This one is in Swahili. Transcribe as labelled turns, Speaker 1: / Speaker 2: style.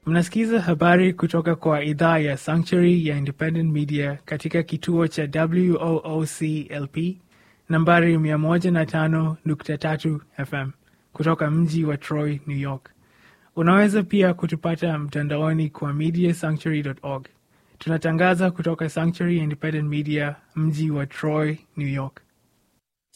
Speaker 1: Mnasikiza habari kutoka kwa idhaa ya Sanctuary ya Independent Media katika kituo cha WOOCLP nambari 105.3 FM kutoka mji wa Troy, New York. Unaweza pia kutupata mtandaoni kwa mediasanctuary.org. Tunatangaza kutoka Sanctuary Independent Media, mji wa Troy, New York.